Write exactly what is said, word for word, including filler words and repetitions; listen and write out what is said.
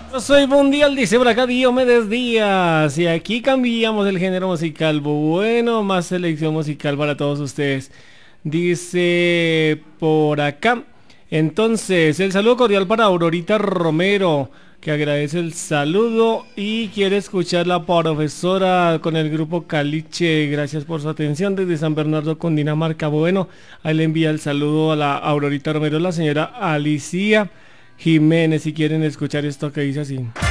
Yo soy Mundial, dice por acá Diomedes Díaz. Y aquí cambiamos el género musical. Bueno, más selección musical para todos ustedes. Dice por acá. Entonces, el saludo cordial para Aurorita Romero, que agradece el saludo y quiere escuchar la profesora con el grupo Caliche. Gracias por su atención desde San Bernardo, Cundinamarca. Bueno, ahí le envía el saludo a la Aurorita Romero, la señora Alicia Jiménez, si quieren escuchar esto que dice así.